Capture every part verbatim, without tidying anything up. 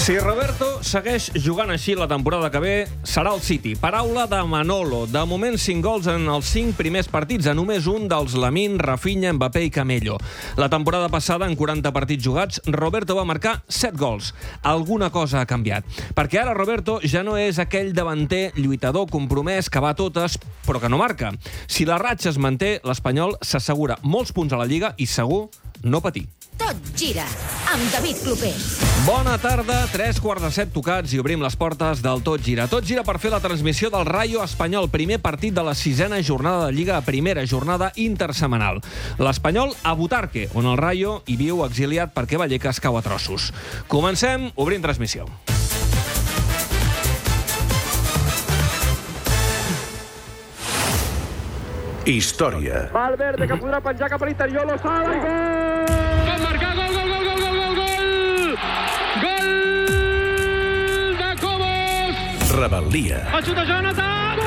Si Roberto segueix jugant així la temporada que ve, serà el City. Paraula de Manolo. De moment, cinc gols en els cinc primers partits, a només un dels Lamine, Rafinha, Mbappé i Camello. La temporada passada, en quaranta partits jugats, Roberto va marcar set gols. Alguna cosa ha canviat. Perquè ara Roberto ja no és aquell davanter lluitador compromès que va a totes, però que no marca. Si la ratxa es manté, l'Espanyol s'assegura molts punts a la Lliga i segur no patir. Tot gira amb David Clopés. Bona tarda, tres quarts de set tocats i obrim les portes del Tot Gira. Tot gira per fer la transmissió del Rayo Espanyol, primer partit de la sisena jornada de Lliga, primera jornada intersemanal. L'Espanyol a Butarque, on el Rayo hi viu exiliat perquè Vallecas cau a trossos. Comencem obrint transmissió. Història. Valverde, que podrà penjar cap a l'interior, lo sala i gol! Pot marcar, gol, gol, gol, gol, gol, gol, gol! Gol de Cobos! Rebel·lia. El xut de Jonathan!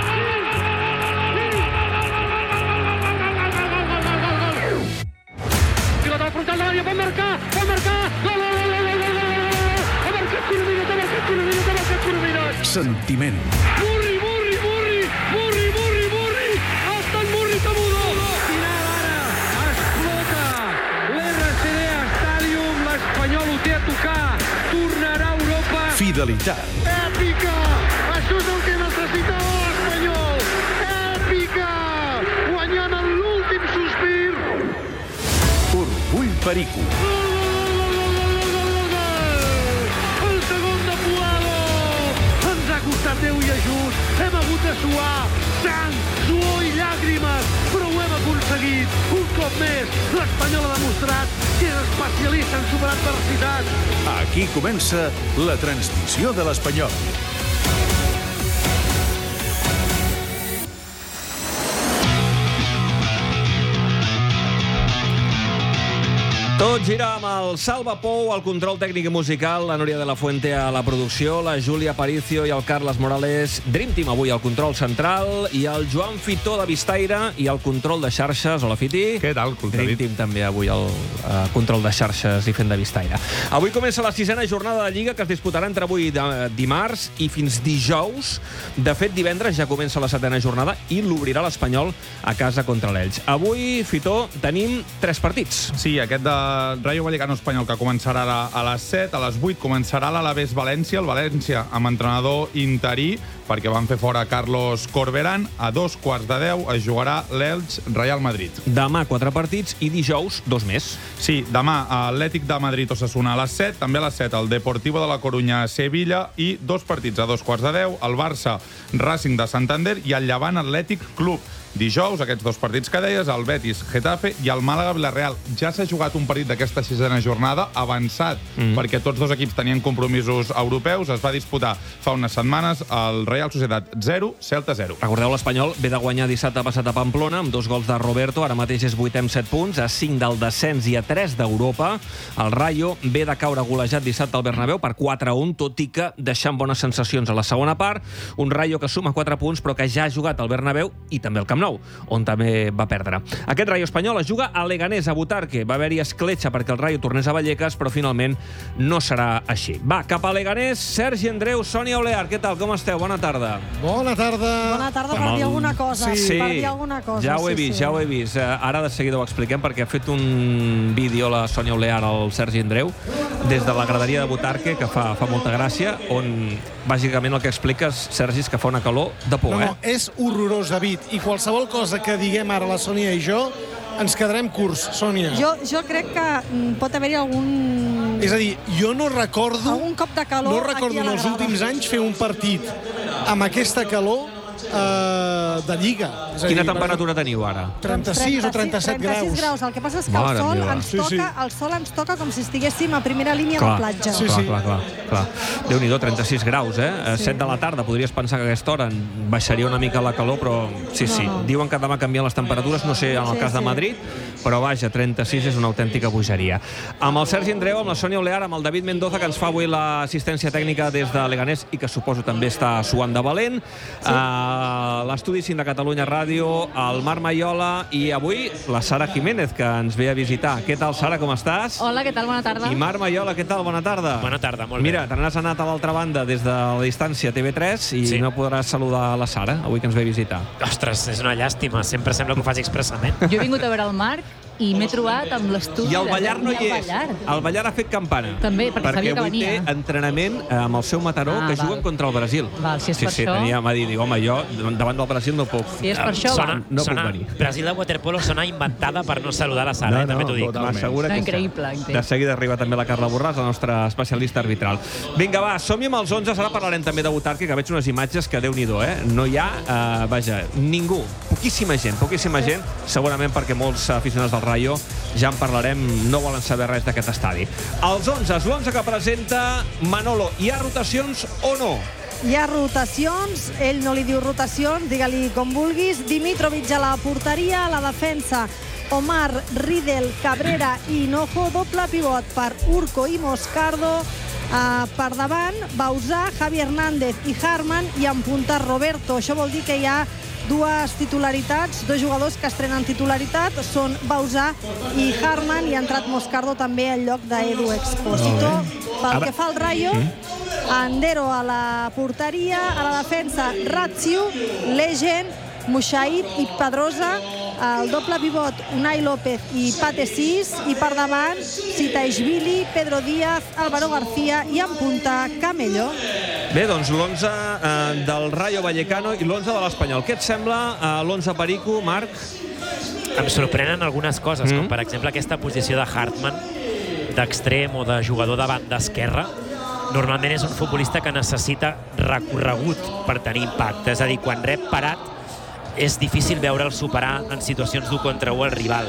Pilota al frontal de l'àrea, pot marcar, pot marcar! Gol, gol, gol, gol, gol, gol! Ha marcat Coromines, ha marcat Coromines, ha marcat Coromines! Sentiment. Burri, burri, burri, burri, burri, burri! Hasta el burri Tamudo! Final ara, explota l'R C D Stadium, l'Espanyol ho té a tocar, tornarà a Europa. Fidelitat. Èpica! Això és el que necessitava l'Espanyol! Èpica! Guanyant en l'últim sospir! Orgull perico. Gol, gol, gol, gol, gol, gol, gol! El segon de Puado! Ens ha costat Déu i ajust, hem hagut de suar sang, suor i llàgrimes, però ho hem aconseguit. Un cop més, l'Espanyol ha demostrat que és especialista en superar adversitat. Aquí comença la transmissió de l'Espanyol. Tot gira amb el Salva Pou, el control tècnic i musical, la Núria de la Fuente a la producció, la Júlia Aparicio i el Carles Morales, Dream Team avui al control central, i el Joan Fitó de Vistaire i el control de xarxes. Hola, Fiti. Què tal, Dream Team també avui al uh, control de xarxes i fent de Vistaire. Avui comença la sisena jornada de Lliga que es disputarà entre avui de, dimarts i fins dijous. De fet, divendres ja comença la setena jornada i l'obrirà l'Espanyol a casa contra l'Elx. Avui, Fitó, tenim tres partits. Sí, aquest de Rayo Vallecano Espanyol, que començarà a les set, a les vuit començarà l'Alavés València, el València amb entrenador interí, perquè van fer fora Carlos Corberán. A dos quarts de deu es jugarà l'Elx Real Madrid. Demà quatre partits i dijous dos més. Sí, demà Atlètic de Madrid Osasuna a les set, també a les set el Deportivo de la Corunya Sevilla, i dos partits a dos quarts de deu, el Barça Racing de Santander i el Llevant Atlètic Club. Dijous, aquests dos partits que deies, el Betis Getafe i el Màlaga Villarreal. Ja s'ha jugat un partit d'aquesta sisena jornada avançat, mm. perquè tots dos equips tenien compromisos europeus. Es va disputar fa unes setmanes el Real Sociedad zero, Celta zero. Recordeu, l'Espanyol ve de guanyar dissabte passat a Pamplona amb dos gols de Roberto, ara mateix és vuitè amb set punts, a cinc del descens i a tres d'Europa. El Rayo ve de caure golejat dissabte al Bernabéu per quatre a un, tot i que deixant bones sensacions a la segona part. Un Rayo que suma quatre punts, però que ja ha jugat al Bernabéu i també al Camp Nou, on també va perdre. Aquest Rayo Espanyol es juga a Leganés, a Butarque. Va haver-hi escletxa perquè el Rayo tornés a Vallecas, però finalment no serà així. Va, cap a Leganés, Sergi Andreu, Sònia Olear. Què tal, com esteu? Bona tarda. Bona tarda. Bona tarda, per dir alguna cosa. Sí, per dir alguna cosa. Ja ho he sí, vist, sí. ja ho he vist. Ara de seguida ho expliquem, perquè ha fet un vídeo la Sònia Olear al Sergi Andreu des de la graderia de Butarque, que fa, fa molta gràcia, on bàsicament el que expliques, Sergi, és que fa una calor de por, no, eh? No, és horrorós, David. I qualsevol cosa que diguem ara la Sònia i jo, ens quedarem curts, Sònia. Jo, jo crec que mm, pot haver-hi algun... És a dir, jo no recordo... Algun cop de calor no recordo aquí a la en els grada. últims anys fer un partit amb aquesta calor eh, de Lliga. És a Quina dir, temperatura teniu ara? trenta-sis o trenta-set trenta-sis graus. graus. El que passa és que Mare el sol, meva. ens Sí, toca, sí. el sol ens toca com si estiguéssim a primera línia Clar, de platja. Sí, clar, sí. clar, clar, clar. Déu-n'hi-do, trenta-sis graus, eh? Sí. set de la tarda, podries pensar que a aquesta hora baixaria una mica la calor, però sí, sí. No, no. Diuen que demà canvien les temperatures, no sé en el Sí, cas de sí. Madrid, però vaja, trenta-sis és una autèntica bogeria. Amb el Sergi Andreu, amb la Sònia Olear, amb el David Mendoza, que ens fa avui l'assistència tècnica des de Leganés i que suposo també està suant de valent. Sí. Uh, L'estudi cinc de Catalunya Ràdio, el Marc Maiola i avui la Sara Jiménez, que ens ve a visitar. Què tal, Sara, com estàs? Hola, què tal? Bona tarda. I Marc Maiola, què tal? Bona tarda. Bona tarda, molt bé. Mira, te n'has anat a l'altra banda des de la distància T V tres i sí. no podràs saludar la Sara, avui que ens ve a visitar. Ostres, és una llàstima. Sempre sembla que ho faci expressament. Jo he vingut a veure el Marc i m'he trobat amb l'estudi... I el Ballar no hi és. Ballar. El Ballar ha fet campana. També, perquè sabia que venia. Perquè avui té entrenament amb el seu Mataró, ah, que val. juguen contra el Brasil. Val, si és sí, per sí, això... tenia, m'ha dit, home, jo davant del Brasil no puc. Si és per això, sona, va. No sona, puc venir. Brasil de waterpolo sona inventada per no saludar la Sara, no, eh, també t'ho dic. M'assegura no, que increïble, increïble. De seguida arriba també la Carla Borràs, la nostra especialista arbitral. Vinga, va, som-hi amb els onze. Ara parlarem també de Butarque, que veig unes imatges que Déu-n'hi-do, eh? No hi ha, uh, vaja, ningú. Poquíssima gent, poquíssima gent, segurament perquè molts aficionats del Rayo, ja en parlarem, no volen saber res d'aquest estadi. Els onze, l'onze que presenta Manolo. Hi ha rotacions o no? Hi ha rotacions, ell no li diu rotacions, digue-li com vulguis. Dimitrovic a la porteria, a la defensa Omar, Riedel, Cabrera i Hinojo, doble pivot per Urco i Moscardo. Uh, per davant, Bauzá, Javi Hernández i Harman, i en punta Roberto. Això vol dir que hi ha dues titularitats, dos jugadors que estrenen titularitat, són Bauzá i Harman, i ha entrat Moscardo també al lloc d'Edu Expósito. Pel que fa al Rayo, Andero a la porteria, a la defensa Ratziu, Legend, Mushahid i Pedrosa, el doble pivot Unai López i Pate Sis, i per davant Sitaishvili, Pedro Díaz, Álvaro García i en punta Camello. Bé, doncs l'onze eh, del Rayo Vallecano i l'onze de l'Espanyol. Què et sembla eh, l'onze Perico, Marc? Em sorprenen algunes coses, mm. com per exemple aquesta posició de Hartmann, d'extrem o de jugador de banda esquerra. Normalment és un futbolista que necessita recorregut per tenir impacte, és a dir, quan rep parat és difícil veure'l superar en situacions d'un contra u al rival.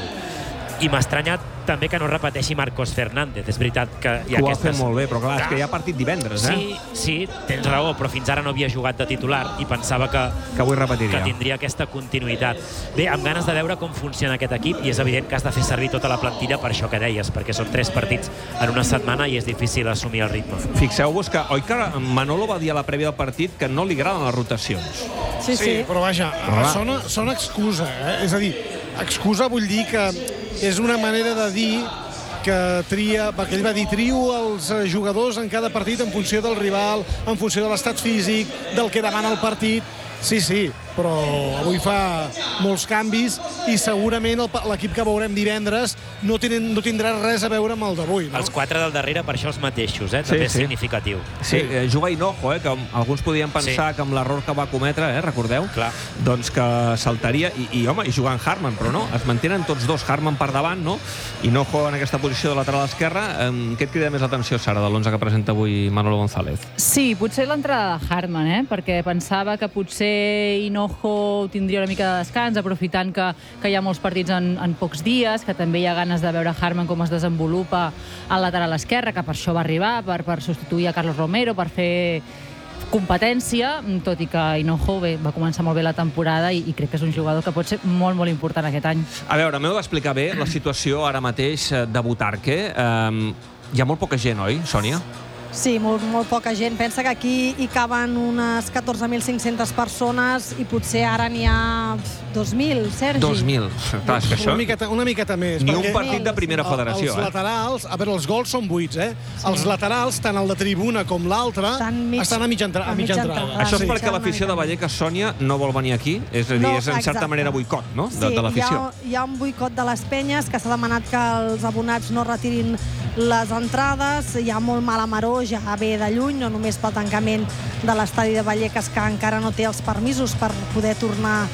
I m'ha estranyat també que no repeteixi Marcos Fernández. És veritat que hi ha ho aquestes... ha fet molt bé, però clar, és que hi ha partit divendres, eh? Sí, sí, tens raó, però fins ara no havia jugat de titular i pensava que, que avui repetiria. Que tindria aquesta continuïtat. Bé, amb ganes de veure com funciona aquest equip, i és evident que has de fer servir tota la plantilla per això que deies, perquè són tres partits en una setmana i és difícil assumir el ritme. Fixeu-vos que, oi que Manolo va dir a la prèvia del partit que no li agraden les rotacions? Sí, sí, sí, però vaja, sona, sona excusa, eh? És a dir, excusa vull dir que és una manera de dir que tria, perquè ell va dir, trio els jugadors en cada partit en funció del rival, en funció de l'estat físic, del que demana el partit. Sí, sí, però avui fa molts canvis i segurament l'equip que veurem divendres no, tenen, no tindrà res a veure amb el d'avui. No? Els quatre del darrere per això els mateixos, eh? També sí, és sí. significatiu. Sí, eh, juga Hinojo, eh? Que alguns podien pensar sí. que amb l'error que va cometre, eh? recordeu? Clar. Doncs que saltaria, i, i home, i jugant Harman, però no, es mantenen tots dos, Harman per davant, no? Hinojo en aquesta posició de lateral esquerra. Eh, què et crida més l'atenció, Sara, de l'onze que presenta avui Manolo González? Sí, potser l'entrada de Harman, eh? Perquè pensava que potser Hinojo tindria una mica de descans, aprofitant que, que hi ha molts partits en, en pocs dies, que també hi ha ganes de veure Harman com es desenvolupa al lateral esquerre, que per això va arribar, per, per substituir a Carlos Romero, per fer competència, tot i que Hinojo bé, va començar molt bé la temporada i, i crec que és un jugador que pot ser molt, molt important aquest any. A veure, m'heu d'explicar bé la situació ara mateix de Butarque. Um, hi ha molt poca gent, oi, Sònia? Sí, molt, molt poca gent. Pensa que aquí hi caben unes catorze mil cinc-centes persones i potser ara n'hi ha dos mil, Sergi. dos mil. Clar, és que això... Una miqueta, una miqueta més. Ni un partit de primera federació. Els eh? laterals, a veure, els gols són buits, eh? Sí. Els laterals, tant el de tribuna com l'altre, estan a mitja entrada. A mitja entrada. Això és sí. perquè l'afició de Vallecas, Sònia, no vol venir aquí? És a dir, no, és en certa exacte. manera boicot, no? De, sí, de l'afició. Hi, hi ha un boicot de les penyes, que s'ha demanat que els abonats no retirin les entrades. Hi ha molt mala maror, ja ve de lluny, no només pel tancament de l'estadi de Vallecas, que encara no té els permisos per poder tornar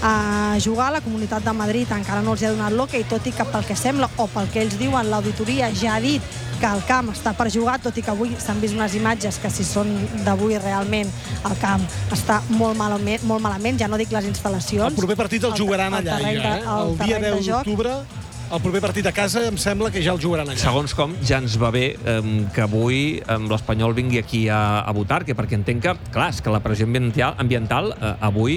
a jugar. La Comunitat de Madrid encara no els ha donat l'hoquei, tot i que pel que sembla, o pel que ells diuen, l'auditoria ja ha dit que el camp està per jugar, tot i que avui s'han vist unes imatges que, si són d'avui realment, el camp està molt malament, molt malament, ja no dic les instal·lacions. El proper partit el jugaran allà, ja, eh? El dia deu d'octubre el proper partit a casa em sembla que ja el jugaran allà. Segons com, ja ens va bé eh, que avui eh, l'Espanyol vingui aquí a, a Butarque, perquè entenc que, clar, és que la pressió ambiental, ambiental eh, avui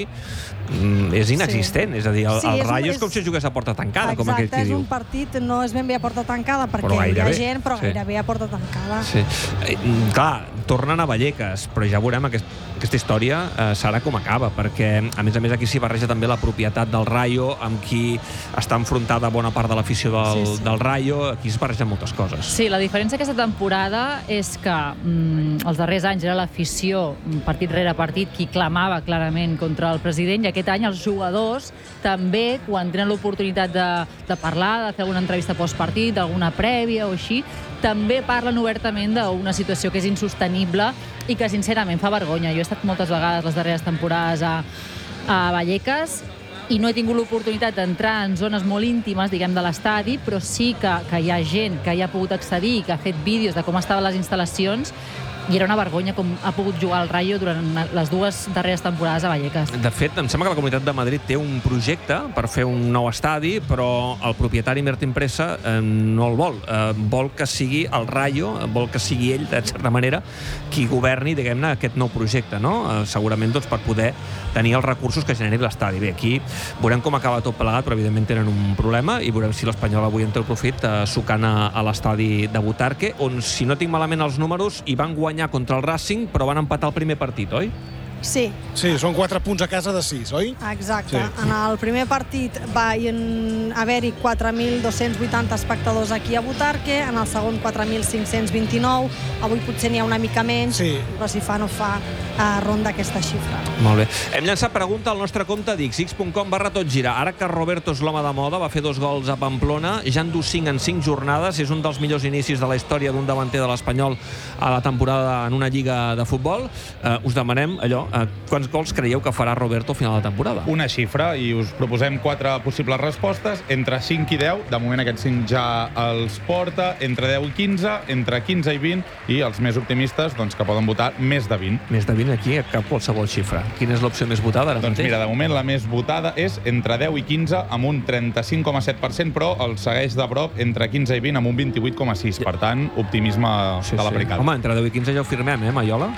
mm, és inexistent. Sí. És a dir, el, sí, el Rayo és, és com si jugués a porta tancada, exacte, com aquell qui diu. Exacte, és diu. un partit, no és ben bé a porta tancada, perquè però hi ha bé. gent, però sí. gairebé a porta tancada. Sí. Eh, clar, tornen a Vallecas, però ja veurem aquest, aquesta història eh, serà com acaba, perquè, a més a més, aquí s'hi barreja també la propietat del Rayo, amb qui està enfrontada bona part de l'afició del, sí, sí. del Rayo. Aquí es barregen moltes coses. Sí, la diferència aquesta temporada és que mm, els darrers anys era l'afició, partit rere partit, qui clamava clarament contra el president, i aquest any els jugadors també, quan tenen l'oportunitat de, de parlar, de fer alguna entrevista postpartit, d'alguna prèvia o així, també parlen obertament d'una situació que és insostenible i que, sincerament, fa vergonya. Jo he estat moltes vegades les darreres temporades a, a Vallecas i no he tingut l'oportunitat d'entrar en zones molt íntimes, diguem, de l'estadi, però sí que, que hi ha gent que hi ha pogut accedir i que ha fet vídeos de com estaven les instal·lacions, i era una vergonya com ha pogut jugar el Rayo durant les dues darreres temporades a Vallecas. De fet, em sembla que la Comunitat de Madrid té un projecte per fer un nou estadi, però el propietari Mertin Presa eh, no el vol. Eh, vol que sigui el Rayo, vol que sigui ell, de certa manera, qui governi, diguem-ne, aquest nou projecte, no? Eh, segurament, doncs, per poder tenir els recursos que generi l'estadi. Bé, aquí veurem com acaba tot plegat, però evidentment tenen un problema, i veurem si l'Espanyol avui en té el profit eh, sucant a, a l'estadi de Butarque, on, si no tinc malament els números, hi van guanyar contra el Racing, però van empatar el primer partit, oi? Sí. Sí, són quatre punts a casa de sis, oi? Exacte. Sí. En el primer partit va haver-hi quatre mil dos-cents vuitanta espectadors aquí a Butarque, en el segon quatre mil cinc-cents vint-i-nou, avui potser n'hi ha una mica menys, sí. però si fa no fa, eh, ronda aquesta xifra. Molt bé. Hem llançat pregunta al nostre compte d'X, x punt com barra tot gira. Ara que Roberto és l'home de moda, va fer dos gols a Pamplona, ja en du cinc en cinc jornades, és un dels millors inicis de la història d'un davanter de l'Espanyol a la temporada en una lliga de futbol. Eh, us demanem allò, eh, quants gols creieu que farà Roberto al final de la temporada? Una xifra, i us proposem quatre possibles respostes, entre cinc i deu, de moment aquests cinc ja els porta, entre deu i quinze, entre quinze i vint, i els més optimistes, doncs, que poden votar més de vint. Més de vint aquí, a cap qualsevol xifra. Quina és l'opció més votada ara doncs mateix? Mira, de moment la més votada és entre deu i quinze, amb un trenta-cinc coma set per cent, però el segueix de prop entre quinze i vint, amb un vint-i-vuit coma sis. Per tant, optimisme sí, de la Pericada. Home, entre deu i quinze ja ho firmem, eh, Maiola?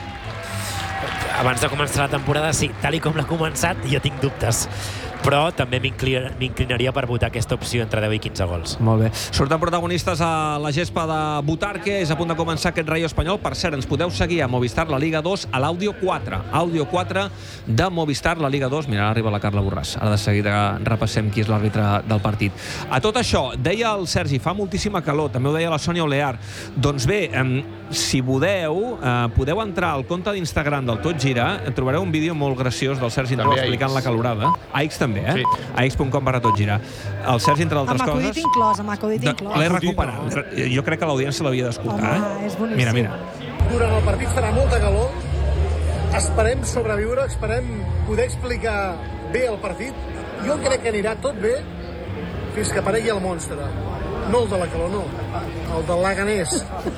Abans de començar la temporada, sí, tal i com l'ha començat, jo tinc dubtes. Però també m'inclinaria per votar aquesta opció entre deu i quinze gols. Molt bé. Surten protagonistes a la gespa de Butarque. És a punt de començar aquest Rayo espanyol. Per cert, ens podeu seguir a Movistar, la Liga dos, a l'Àudio quatre. Àudio quatre de Movistar, la Liga dos. Mira, ara arriba la Carla Borràs. Ara de seguida repassem qui és l'àrbitre del partit. A tot això, deia el Sergi, fa moltíssima calor. També ho deia la Sònia Olear. Doncs bé, eh, si podeu, eh, podeu entrar al compte d'Instagram del Tot Gira. Trobareu un vídeo molt graciós del Sergi Entró explicant la calorada. A X també, eh? Sí. A x punt com barra tot gira. El Sergi, entre altres amb coses... acudit inclòs, amb acudit inclòs. L'he recuperat. Jo crec que l'audiència l'havia d'escoltar, eh? Home, és boníssim. Mira, mira. Durant el partit farà molta calor. Esperem sobreviure, esperem poder explicar bé el partit. Jo crec que anirà tot bé fins que aparegui el monstre. No el de la calor, no. El del Laganès.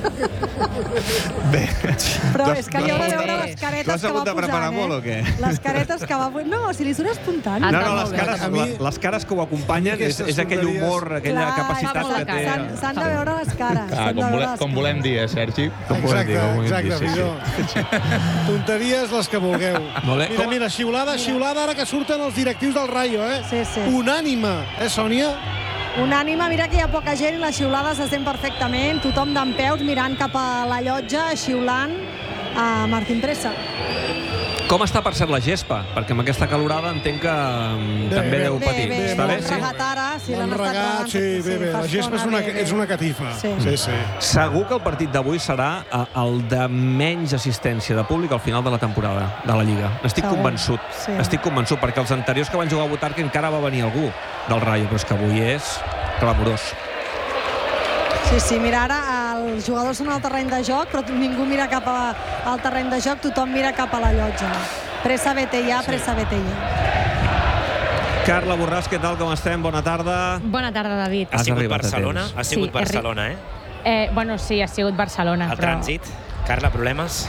Bé. Però és que hi heu de veure les caretes que va posant, preparar eh? molt o què? Les caretes que va posant... No, si li surt espontani. No, no, les cares, mi... les cares que ho acompanyen és, és aquell humor, aquella Clar, capacitat que té. S'han de veure les cares. Ah, com, vole, com volem dir, eh, Sergi? Com volem exacte, dir, com volem exacte, dir, sí, sí. Tonteries les que vulgueu. Molt bé. Mira, mira, xiulada, xiulada ara que surten els directius del Rayo, eh? Sí, sí. Unànime, eh, Sònia? Unànime, mira que hi ha poca gent i la xiulada se sent perfectament. Tothom dempeus mirant cap a la llotja, xiulant a Martín Presa. Com està, per cert, la gespa? Perquè amb aquesta calorada entenc que bé, també bé, deu bé, patir. bé, Està bé, bé, sí? regat ara, sí, l'han L'han estat regat, regant, sí, bé, bé. La gespa és una, bé, bé. és una catifa. Sí. Sí, sí. Segur que el partit d'avui serà eh, el de menys assistència de públic al final de la temporada de la Lliga. N'estic Segur. convençut. Sí. Estic convençut, perquè els anteriors que van jugar a Butarque encara va venir algú del Rayo, però és que avui és clamorós. Sí, sí, mira, ara els jugadors són al terreny de joc, però ningú mira cap a, al terreny de joc, tothom mira cap a la llotja. Pressa, vete ja, pressa, vete ja. Carla Borràs, què tal, com estem? Bona tarda. Bona tarda, David. Ha Has sigut arribat a Barcelona? temps. Ha sigut Sí, he Barcelona, eh? Eh, bueno, sí, ha sigut Barcelona. El però... trànsit. Carla, problemes?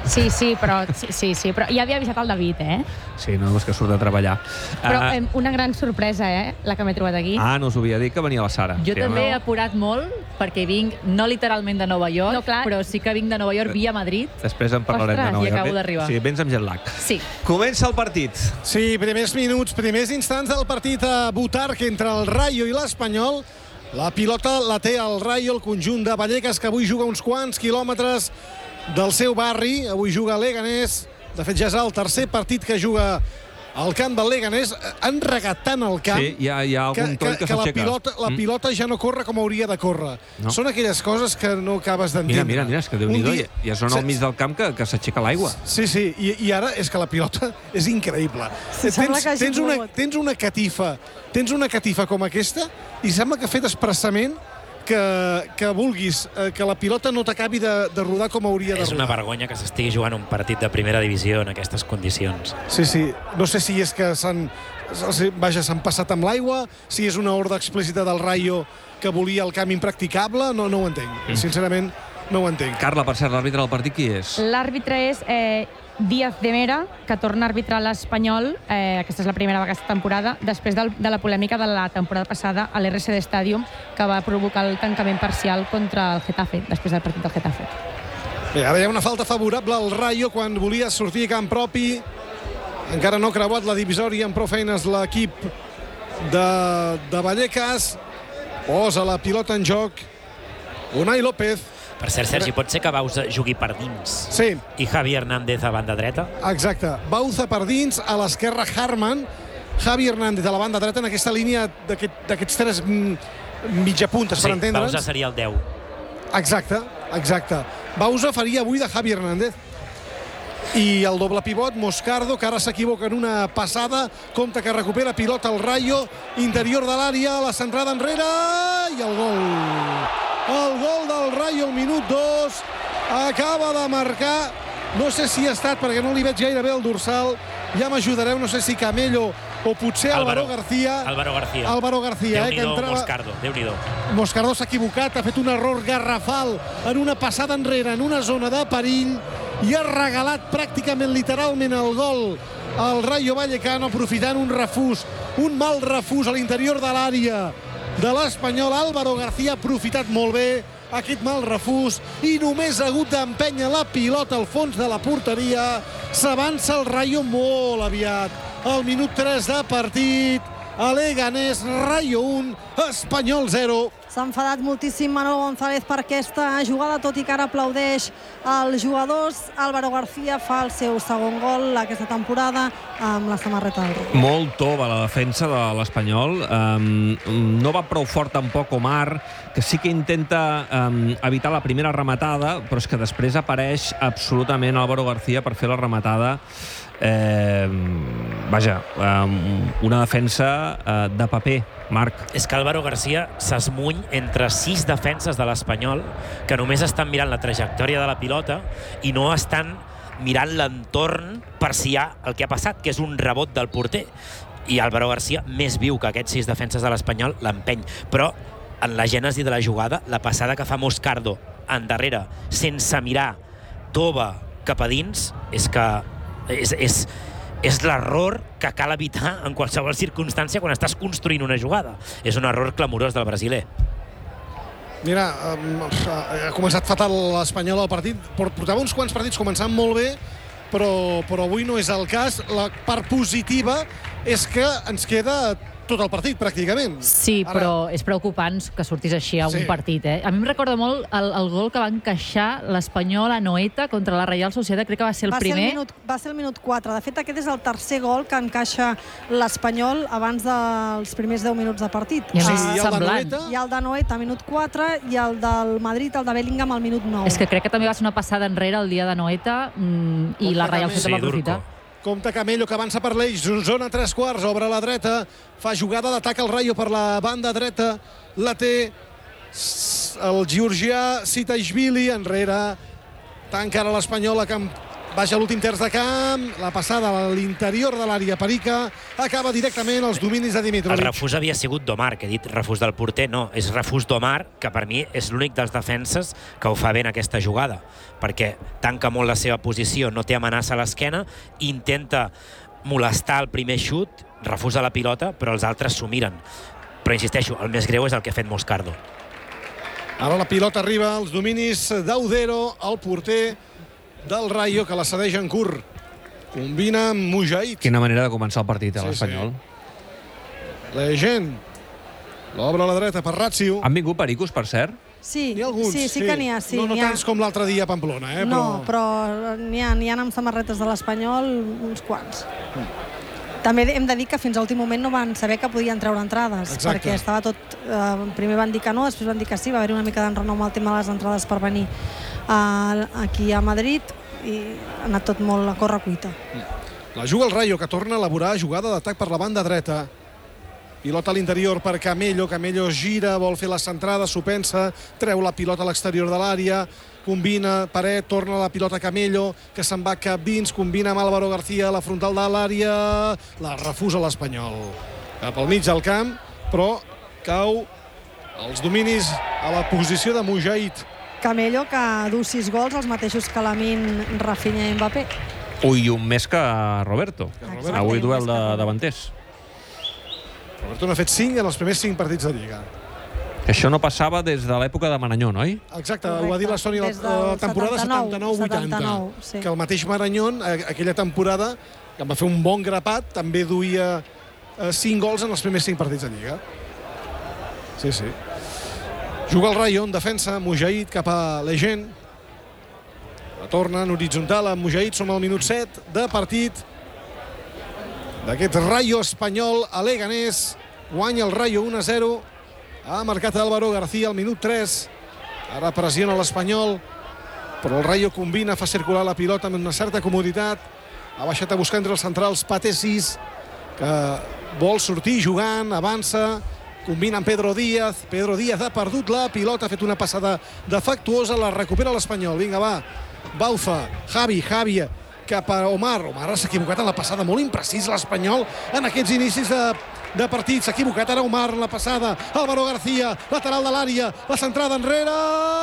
Sí, sí, però, sí, sí, sí, però ja havia avisat el David, eh? Sí, no, és que surt de treballar. Però Uh, eh, una gran sorpresa, eh? La que m'he trobat aquí. ah, no us ho havia dit que venia la Sara. Jo Sí, també home. he apurat molt perquè vinc, no literalment de Nova York, No, clar. però sí que vinc de Nova York via Madrid. Després en parlarem Ostres, de nou. i acabo d'arribar. Sí, vens amb jet lag. Sí. Comença el partit. Sí, primers minuts, primers instants del partit a Butarque entre el Rayo i l'Espanyol. La pilota la té el Rayo, el conjunt de Vallecas, que avui juga uns quants quilòmetres del seu barri. Avui juga a Leganés. De fet, ja és el tercer partit que juga al camp del Leganés. Han regat tant el camp Sí, hi ha, hi ha algun que, toll que, que, que la, s'aixeca. pilota, la Mm. pilota ja no corre com hauria de córrer. No. Són aquelles coses que no acabes d'entendre. Mira, mira, mira, és que Déu-n'hi-do, hi, hi ha zona al mig del camp que, que s'aixeca l'aigua. Sí, sí, I, i ara és que la pilota és increïble. Sí, sembla que tens, hagi tens, una, plogut. tens una catifa tens una catifa com aquesta i sembla que ha fet expressament que, que vulguis eh, que la pilota no t'acabi de, de rodar com hauria de És una rodar. vergonya que s'estigui jugant un partit de primera divisió en aquestes condicions. Sí, sí. No sé si és que s'han vaja, s'han passat amb l'aigua, si és una ordre explícita del Rayo que volia el camp impracticable, no, no ho entenc. Mm. Sincerament, no ho entenc. Carla, per cert, l'àrbitre del partit qui és? L'àrbitre és eh, Díaz de Mera, que torna a arbitrar l'Espanyol. Eh, aquesta és la primera vegada aquesta temporada, després del, de la polèmica de la temporada passada a l'R C D Stadium, que va provocar el tancament parcial contra el Getafe, després del partit del Getafe. Bé, ara hi ha una falta favorable al Rayo quan volia sortir a camp propi. Encara no ha creuat la divisòria amb prou feines l'equip de, de Vallecas. Posa la pilota en joc Unai López. Per cert, Sergi, pot ser que Bausa jugui per dins Sí, i Javi Hernández a banda dreta? exacte. Bauza per dins, a l'esquerra Harman, Javi Hernández a la banda dreta en aquesta línia d'aquest- d'aquests tres mm, mitjapuntes, Sí, per entendre'ns. Bausa seria el deu. Exacte, exacte. Bauza faria avui de Javi Hernández. I el doble pivot, Moscardo, que ara s'equivoca en una passada, compta que recupera pilota al Rayo, interior de l'àrea, la centrada enrere, i el gol. El gol del Rayo al minut dos, acaba de marcar, no sé si ha estat, perquè no li veig gaire bé el dorsal, ja m'ajudareu, no sé si Camello o potser Álvaro, Álvaro García. Álvaro García. Álvaro García, eh, que Déu-n'hi-do, entrava... Moscardo, Déu-n'hi-do. Moscardo s'ha equivocat, ha fet un error garrafal en una passada enrere, en una zona de perill, i ha regalat pràcticament literalment el gol al Rayo Vallecano, aprofitant un refús, un mal refús a l'interior de l'àrea de l'Espanyol. Álvaro García ha aprofitat molt bé aquest mal refús i només ha hagut d'empènyer la pilota al fons de la porteria. S'avança el Rayo molt aviat. Al minut tres de partit, a Leganés, Rayo un, Espanyol zero. S'ha enfadat moltíssim Manolo González per aquesta jugada, tot i que ara aplaudeix els jugadors. Álvaro García fa el seu segon gol aquesta temporada amb la samarreta del Rayo. Molt tova la defensa de l'Espanyol. Um, no va prou fort tampoc Omar, que sí que intenta um, evitar la primera rematada, però és que després apareix absolutament Álvaro García per fer la rematada. Eh, vaja, um, una defensa uh, de paper, Marc. És que Álvaro García s'esmuny entre sis defenses de l'Espanyol que només estan mirant la trajectòria de la pilota i no estan mirant l'entorn per si hi ha el que ha passat, que és un rebot del porter. I Álvaro García, més viu que aquests sis defenses de l'Espanyol, l'empeny. Però en la gènesi de la jugada, la passada que fa Moscardo endarrere, sense mirar tova cap a dins, és que és, és, és l'error que cal evitar en qualsevol circumstància quan estàs construint una jugada. És un error clamorós del brasiler. Mira, ha començat fatal l'Espanyol al partit. Portava uns quants partits començant molt bé, però, però avui no és el cas. La part positiva és que ens queda tot el partit, pràcticament. Sí, Ara... però és preocupant que sortís així a un Sí. partit. Eh? A mi em recorda molt el, el gol que va encaixar l'Espanyol a Noeta contra la Real Sociedad, crec que va ser el va primer. Ser el minut, va ser el minut quatre. De fet, aquest és el tercer gol que encaixa l'Espanyol abans dels primers deu minuts de partit. I a Sí, més, i el de semblant. Noeta? Hi ha el de Noeta, minut quatre, i el del Madrid, el de Bellingham, al minut nou. És que crec que també va ser una passada enrere el dia de Noeta mm, i la Real Sociedad Sí, va aprofitar. Durco. Compte Camello, que avança per l'eix, zona tres quarts, obre a la dreta, fa jugada d'atac al Rayo per la banda dreta, la té el georgià Sitaishvili enrere, tanca ara l'Espanyol a camp baixa l'últim terç de camp, la passada a l'interior de l'àrea perica, acaba directament als dominis de Dimitrovic. El refús havia sigut d'Omar, que he dit refús del porter, no, és refús d'Omar, que per mi és l'únic dels defenses que ho fa bé en aquesta jugada, perquè tanca molt la seva posició, no té amenaça a l'esquena, intenta molestar el primer xut, refusa la pilota, però els altres s'ho miren. Però insisteixo, el més greu és el que ha fet Moscardo. Ara la pilota arriba als dominis d'Audero, el porter del Rayo, que la cedeix en curt. Combina amb Mujahid. Quina manera de començar el partit, a l'Espanyol. Sí. Legend. L'obre a la dreta per Ratziu. Han vingut pericos, per cert? Sí, N'hi ha alguns, sí, sí, sí. que n'hi ha. Sí, no no n'hi ha. tants com l'altre dia a Pamplona, eh? No, però... però n'hi ha, n'hi ha amb samarretes de l'Espanyol uns quants. Mm. També hem de dir que fins a l'últim moment no van saber que podien treure entrades. Exacte. Perquè estava tot... Eh, primer van dir que no, després van dir que sí, va haver-hi una mica d'enrenou amb el tema de les entrades per venir eh, aquí a Madrid i ha anat tot molt a córrer cuita. La juga el Rayo, que torna a elaborar jugada d'atac per la banda dreta. Pilota a l'interior per Camello. Camello gira, vol fer la centrada, s'ho pensa, treu la pilota a l'exterior de l'àrea, combina, Paret, torna la pilota a Camello, que se'n va cap dins, combina amb Álvaro García a la frontal de l'àrea, la refusa l'Espanyol. Cap al mig del camp, però cau als dominis a la posició de Mujahid. Camello, que du sis gols, els mateixos que Lamine, Rafinha i Mbappé. Ui, un més que Roberto. Exacte. Avui duel de davanters. Roberto n'ha fet cinc en els primers cinc partits de Lliga. Això no passava des de l'època de Marañón, oi? Exacte, Correcte. ho va dir la Sònia Des la del temporada setanta-nou vuitanta. sí. Que el mateix Marañón, aquella temporada, que va fer un bon grapat, també duia cinc gols en els primers cinc partits de Lliga. Sí, sí. Juga el Rayo en defensa, Mujahid cap a Legend. La torna en horitzontal amb Mujahid, som al minut set de partit d'aquest Rayo espanyol a Leganés. Guanya el Rayo un a zero. Ha marcat Álvaro García al minut tres. Ara pressiona l'Espanyol, però el Rayo combina, fa circular la pilota amb una certa comoditat. Ha baixat a buscar entre els centrals Paté sis, que vol sortir jugant, avança, combina amb Pedro Díaz. Pedro Díaz ha perdut la pilota, ha fet una passada defectuosa, la recupera l'Espanyol. Vinga, va, Bauza, Javi, Javi, cap a Omar. Omar s'ha equivocat en la passada, molt imprecís l'Espanyol en aquests inicis de, de partit. S'ha equivocat ara Omar en la passada. Álvaro García, lateral de l'àrea, la centrada enrere,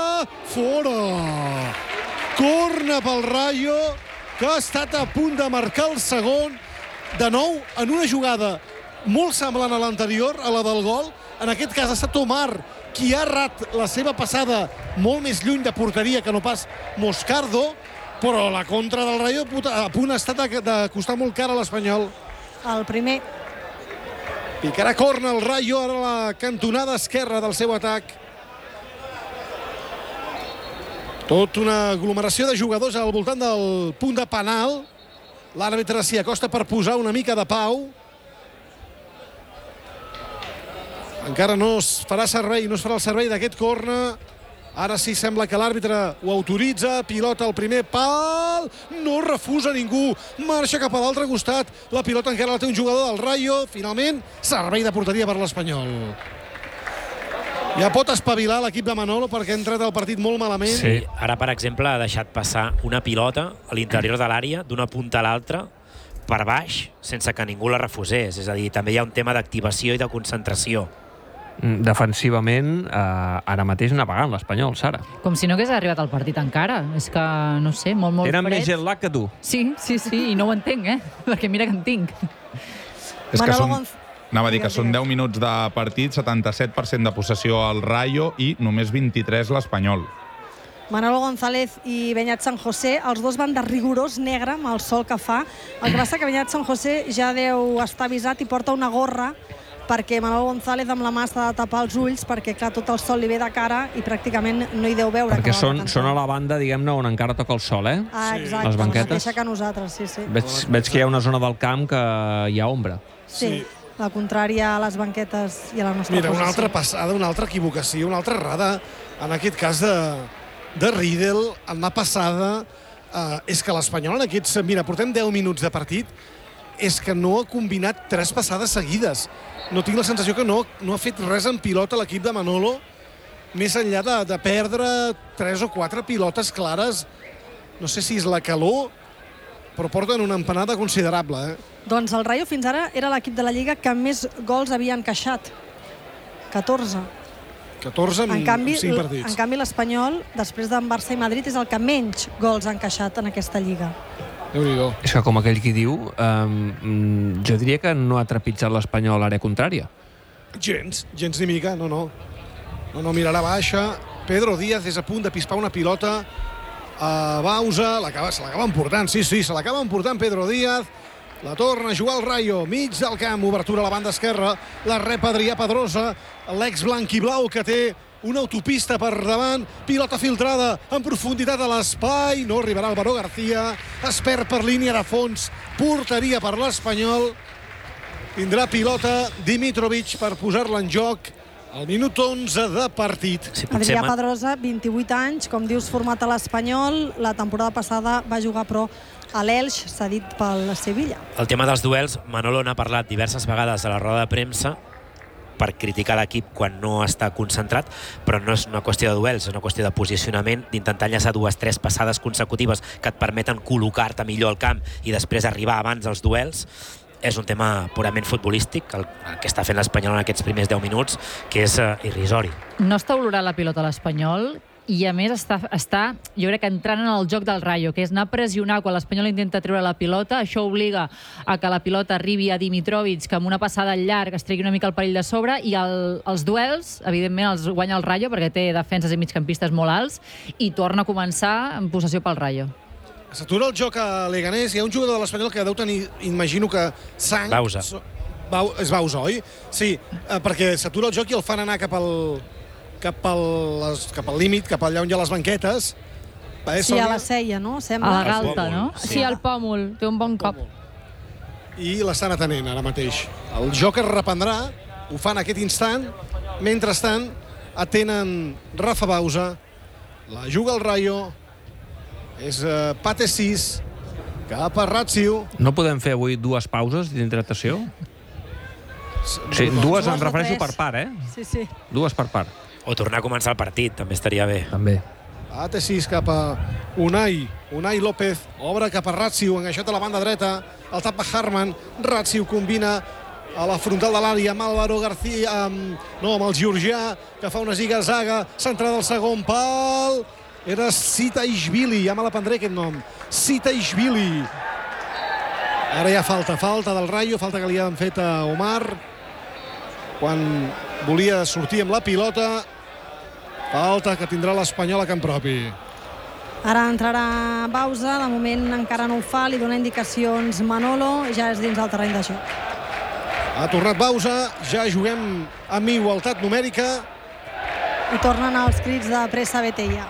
fora. Corna pel Rayo, que ha estat a punt de marcar el segon, de nou en una jugada molt semblant a l'anterior, a la del gol. En aquest cas ha estat Omar qui ha errat la seva passada molt més lluny de porteria que no pas Moscardo, però la contra del Rayo a punt ha estat de costar molt car a l'Espanyol. El primer. Picarà corna el Rayo, ara la cantonada esquerra del seu atac. Tot una aglomeració de jugadors al voltant del punt de penal. L'àrbitre s'hi acosta per posar una mica de pau. Encara no es farà servei, no es farà el servei d'aquest corna. Ara sí sembla que l'àrbitre ho autoritza. Pilota al primer pal. No refusa ningú. Marxa cap a l'altre costat. La pilota encara la té un jugador del Rayo. Finalment, servei de porteria per l'Espanyol. Ja pot espavilar l'equip de Manolo perquè ha entrat al partit molt malament. Sí, ara, per exemple, ha deixat passar una pilota a l'interior de l'àrea, d'una punta a l'altra, per baix, sense que ningú la refusés. És a dir, també hi ha un tema d'activació i de concentració. Defensivament, eh, ara mateix anar pagant l'Espanyol, Sara. Com si no hagués arribat al partit encara. És que, no sé, molt, molt Tenen fred. més jet lag que tu. Sí, sí, sí, i no ho entenc, eh? Perquè mira que en tinc. És que Manolo són, Gonz- anava a dir que Digues, són digues. deu minuts de partit, setanta-set per cent de possessió al Rayo i només vint-i-tres l'Espanyol. Manolo González i Beñat San José, els dos van de rigorós negre amb el sol que fa. El que passa que Beñat San José ja deu estar avisat i porta una gorra perquè Manolo González amb la mà s'ha de tapar els ulls perquè, clar, tot el sol li ve de cara i pràcticament no hi deu veure. Perquè que va són, cantar. són a la banda, diguem-ne, on encara toca el sol, eh? Ah, exacte, les la banquetes. mateixa que nosaltres, sí, sí. Veig, veig que hi ha una zona del camp que hi ha ombra. Sí, la contrària a les banquetes i a la nostra Mira, una posició. altra passada, una altra equivocació, una altra errada, en aquest cas de, de Riedel, en la passada. Eh, és que l'Espanyol en aquests... Mira, portem deu minuts de partit, és que no ha combinat tres passades seguides. No tinc la sensació que no, no ha fet res en pilota l'equip de Manolo, més enllà de, de perdre tres o quatre pilotes clares. No sé si és la calor però porten una empanada considerable, eh? Doncs el Rayo fins ara era l'equip de la Lliga que més gols havia encaixat. catorze. catorze en, en canvi, cinc partits. En canvi, l'Espanyol, després d'en Barça i Madrid, és el que menys gols ha encaixat en aquesta Lliga. Déu-n'hi-do. És que, com aquell qui diu, um, jo diria que no ha trepitjat l'Espanyol a l'àrea contrària. Gens, gens ni mica, no, no. No, no, mirarà baixa. Pedro Díaz és a punt de pispar una pilota a Bausa, se l'acaba emportant, sí, sí, se l'acaba emportant Pedro Díaz, la torna a jugar el Rayo, mig del camp, obertura a la banda esquerra, la rep Adrià Pedrosa, l'ex blanc i blau que té una autopista per davant, pilota filtrada en profunditat a l'espai, no arribarà el Baró García, es perd per línia de fons, porteria per l'Espanyol, tindrà pilota Dimitrovic per posar-la en joc, al minut onze de partit. Sí, Adrià Pedrosa, vint-i-vuit anys, com dius, format a l'Espanyol. La temporada passada va jugar, però, a l'Elx, cedit pel Sevilla. El tema dels duels, Manolo n'ha parlat diverses vegades a la roda de premsa per criticar l'equip quan no està concentrat, però no és una qüestió de duels, és una qüestió de posicionament, d'intentar enllaçar dues, tres passades consecutives que et permeten col·locar-te millor al camp i després arribar abans als duels. És un tema purament futbolístic, el que està fent l'Espanyol en aquests primers deu minuts, que és uh, irrisori. No està olorant la pilota a l'Espanyol i, a més, està, està, jo crec que entrant en el joc del Rayo, que és anar a pressionar quan l'Espanyol intenta treure la pilota. Això obliga a que la pilota arribi a Dimitrovic, que amb una passada al llarg es tregui una mica el perill de sobre, i el, els duels, evidentment, els guanya el Rayo, perquè té defenses i migcampistes molt alts, i torna a començar en possessió pel Rayo. S'atura el joc a Leganés. Hi ha un jugador de l'Espanyol que deu tenir, imagino que sang... Bausa. Bau, és Bausa, oi? Sí, eh, perquè s'atura el joc i el fan anar cap al cap al, les, cap al límit, cap allà on hi ha les banquetes. Eh, sí, a la ceia, no? Sembla. A la galta, no? Sí, sí, al pòmul. Té un bon cop. I l'estan atenent ara mateix. El joc es reprendrà, ho fan aquest instant. Mentrestant, atenen Rafa Bausa. La juga el Rayo. És uh, Pate sis, cap a Ratziu. No podem fer avui dues pauses d'hidratació? Sí, dues em refereixo per part, eh? Sí, sí. Dues per part. O tornar a començar el partit, també estaria bé. També. Pate sis cap a Unai. Unai López obre cap a Ratziu, enganxat a la banda dreta. El tapa Harman. Ratziu combina a la frontal de l'àrea amb Álvaro García, amb, no, amb el georgià, que fa una ziga-zaga, centrada al segon pal. Era Sitaishvili, ja me l'aprendré aquest nom. Sitaishvili. Ara hi ha falta, falta del Rayo, falta que li han fet a Omar quan volia sortir amb la pilota. Falta que tindrà l'Espanyol a camp propi. Ara entrarà Bausa, de moment encara no ho fa, li dona indicacions Manolo, ja és dins el terreny de joc. Ha tornat Bausa, ja juguem amb igualtat numèrica. I tornen els crits de pressa Betella.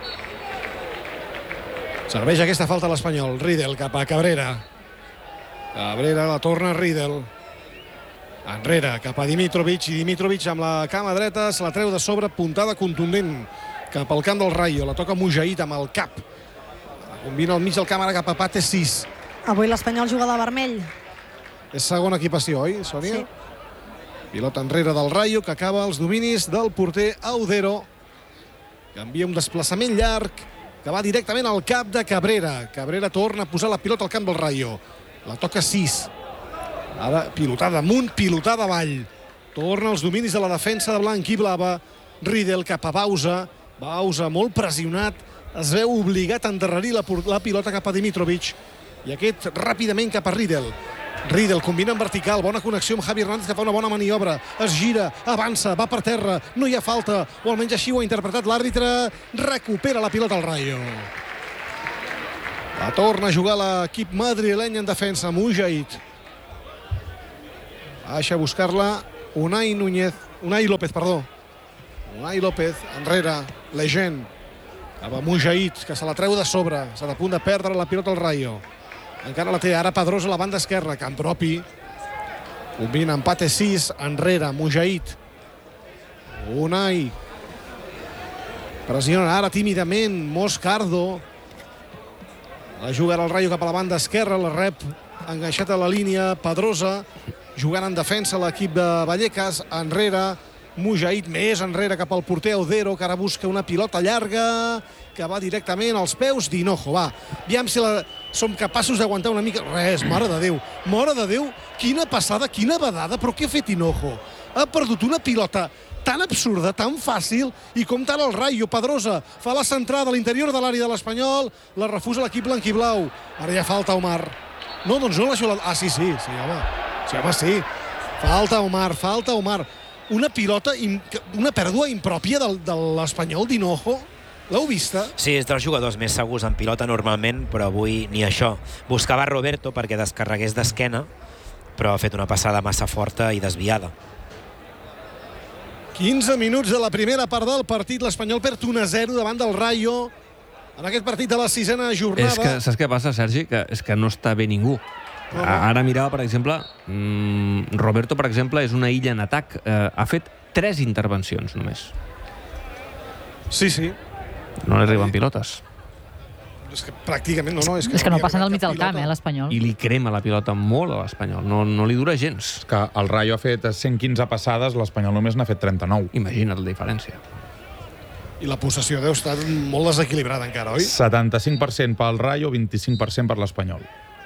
Serveix aquesta falta a l'Espanyol. Riedel cap a Cabrera. Cabrera la torna Riedel. Enrere cap a Dimitrovic. I Dimitrovic amb la cama dreta se la treu de sobre, puntada contundent cap al camp del Rayo. La toca Mujaït amb el cap. La combina al mig del camp ara cap a Pate sis. Avui l'Espanyol juga de vermell. És segona equipació, oi, Sònia? Sí. Pilota enrere del Rayo que acaba els dominis del porter Audero. Canvia un desplaçament llarg que va directament al cap de Cabrera. Cabrera torna a posar la pilota al camp del Rayo. La toca sis. Ara pilotada amunt, pilotada avall. Torna als dominis de la defensa de blanc i blava. Riedel cap a Bausa. Bausa molt pressionat. Es veu obligat a endarrerir la, la pilota cap a Dimitrovic. I aquest ràpidament cap a Riedel. Riedel combina en vertical, bona connexió amb Javi Hernández que fa una bona maniobra, es gira, avança, va per terra, no hi ha falta, o almenys així ho ha interpretat l'àrbitre, recupera la pilota al Rayo. La torna a jugar l'equip madrileny en defensa, Mujaït. Baixa a buscar-la Unai Núñez, Unai López, perdó. Unai López, enrere, Legend, cap a Mujaït, que se la treu de sobre, s'ha de punt de perdre la pilota al Rayo. Encara la té ara Pedrosa a la banda esquerra, camp propi. Combina empate sis, enrere, Mujaït. Unai. Pressiona ara tímidament Moscardo. La juga el Rayo cap a la banda esquerra, la rep enganxat a la línia Pedrosa, jugant en defensa l'equip de Vallecas, enrere Mujaït, més enrere cap al porter Audero, que ara busca una pilota llarga que va directament als peus d'Hinojo. Va, aviam si la... som capaços d'aguantar una mica. Res, mare de Déu. Mare de Déu, quina passada, quina badada, però què ha fet Hinojo? Ha perdut una pilota tan absurda, tan fàcil, i com tal el Rayo. Pedrosa fa la centrada a l'interior de l'àrea de l'Espanyol, la refusa l'equip blanquiblau. Ara ja falta Omar. No, doncs no l'ha xulat. Ah, sí, sí, sí, home. Sí, home, sí. Falta Omar, falta Omar. Una pilota, una pèrdua impròpia de, de l'Espanyol d'Hinojo. L'heu vista? Sí, és dels jugadors més segurs en pilota normalment, però avui ni això. Buscava Roberto perquè descarregués d'esquena, però ha fet una passada massa forta i desviada. quinze minuts de la primera part del partit. L'Espanyol perd un a zero davant del Rayo en aquest partit de la sisena jornada. És que, saps què passa, Sergi? Que, és que no està bé ningú. No, no. Ara mirava, per exemple, mmm, Roberto, per exemple, és una illa en atac. Eh, ha fet tres intervencions, només. Sí, sí. No li arriben pilotes. És que pràcticament no, no. És que, és que no passen del mig del camp, eh, l'Espanyol. I li crema la pilota molt a l'Espanyol. No, no li dura gens. Que el Rayo ha fet cent quinze passades, l'Espanyol només n'ha fet trenta-nou. Imagina't la diferència. I la possessió deu estar molt desequilibrada encara, oi? setanta-cinc per cent pel Rayo, vint-i-cinc per cent per l'Espanyol.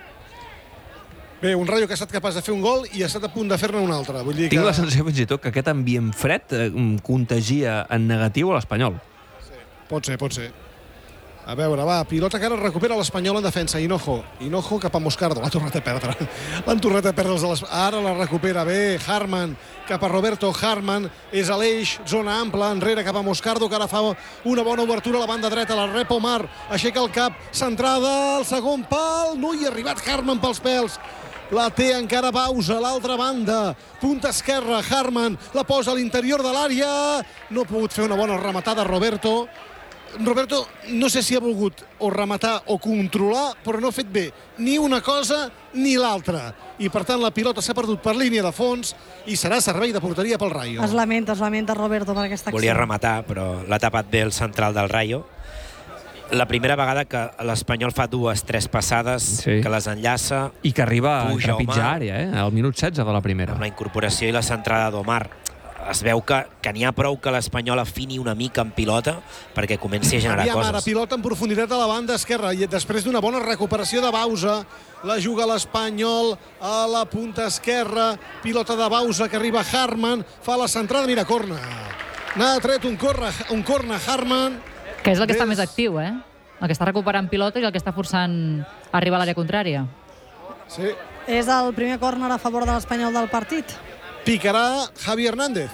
Bé, un Rayo que ha estat capaç de fer un gol i ha estat a punt de fer-ne un altre. Vull dir que... Tinc la sensació fins i tot que aquest ambient fred eh, contagia en negatiu a l'Espanyol. Sí, pot ser, pot ser. A veure, va, pilota que ara recupera l'Espanyol en defensa. Hinojo, Hinojo cap a Moscardo. L'ha tornat a perdre. L'han tornat a perdre els de l'Espanyol. Ara la recupera bé. Harman cap a Roberto. Harman és a l'eix, zona ampla, enrere cap a Moscardo, que ara fa una bona obertura a la banda dreta. La rep Omar, aixeca el cap, centrada al segon pal. No hi ha arribat Harman pels pèls. La té encara Baus a l'altra banda. Punta esquerra, Harman la posa a l'interior de l'àrea. No ha pogut fer una bona rematada Roberto. Roberto no sé si ha volgut o rematar o controlar, però no ha fet bé ni una cosa ni l'altra. I per tant la pilota s'ha perdut per línia de fons i serà servei de porteria pel Rayo. Es lamenta, es lamenta Roberto per aquesta acció. Volia rematar, però l'ha tapat bé el central del Rayo. La primera vegada que l'Espanyol fa dues, tres passades, sí, que les enllaça. I que arriba a trepitjar àrea, eh? Al minut setze de la primera. Amb la incorporació i la centrada d'Omar. Es veu que, que n'hi ha prou que l'Espanyol afini una mica en pilota perquè comenci a generar Aviam, coses. Ara, pilota en profunditat a la banda esquerra i després d'una bona recuperació de Bausa, la juga l'Espanyol a la punta esquerra, pilota de Bausa que arriba Harman, fa la centrada, mira, corna. N'ha tret un corna, un corna Harman. Que és el que està més actiu, eh? El que està recuperant pilota i el que està forçant a arribar a l'àrea contrària. Sí. És el primer córner a favor de l'Espanyol del partit. Picarà Javi Hernández.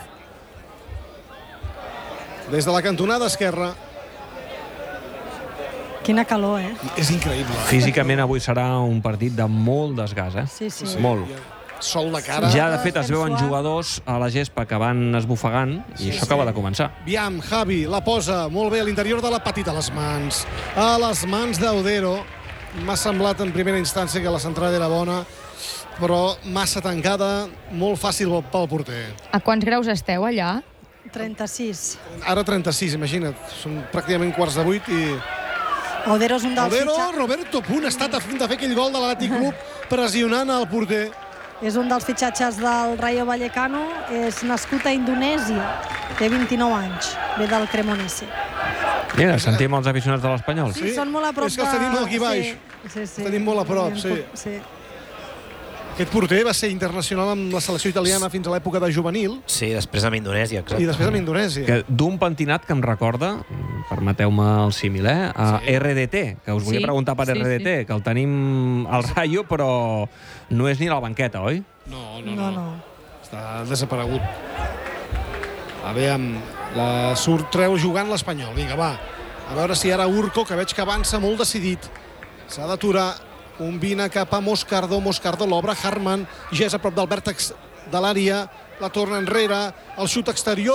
Des de la cantonada esquerra. Quina calor, eh? És increïble. Físicament avui serà un partit de molt desgast, eh? Sí, sí. Molt. Sol de cara. Ja, de fet, es veuen jugadors a la gespa que van esbufegant i Sí, això sí. acaba de començar. Aviam, Javi la posa molt bé a l'interior de la petita, a les mans. A les mans d'Audero. M'ha semblat en primera instància que la centrada era bona, però massa tancada, molt fàcil pel porter. A quants graus esteu allà? trenta-sis. Ara trenta-sis, imagina't. Són pràcticament quarts de vuit i... Audero és un dels Audero, fitxa... Roberto Punt ha estat a punt de fer aquell gol de l'Atlètic Club pressionant el porter. És un dels fitxatges del Rayo Vallecano. És nascut a Indonèsia. Té vint-i-nou anys. Ve del Cremonese. Mira, sentim els aficionats de l'Espanyol. Sí, són molt a prop de... És que els tenim aquí baix. Sí, sí, sí. Els tenim molt a prop, sí. sí. Aquest porter va ser internacional amb la selecció italiana fins a l'època de juvenil. Sí, després amb Indonèsia, exacte. I després amb Indonèsia. Que d'un pentinat que em recorda, permeteu-me el símil, eh? A Sí. R D T, que us volia Sí, preguntar per sí, R D T, sí. que el tenim al Rayo, però no és ni a la banqueta, oi? No, No, no. no. Està desaparegut. A veure, la surt, treu jugant l'Espanyol. Vinga, va. A veure si ara Urco, que veig que avança molt decidit. S'ha d'aturar. Combina cap a Moscardo. Moscardo l'obre. Harman ja és a prop del vèrtex de l'àrea. La torna enrere. El xut exterior.